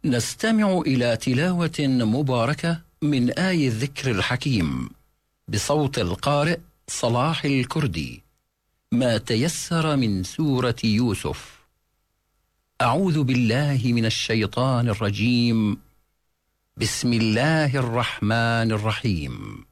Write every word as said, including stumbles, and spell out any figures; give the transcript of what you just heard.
نستمع إلى تلاوة مباركة من آي الذكر الحكيم بصوت القارئ صلاح الكردي، ما تيسر من سورة يوسف. أعوذ بالله من الشيطان الرجيم. بسم الله الرحمن الرحيم.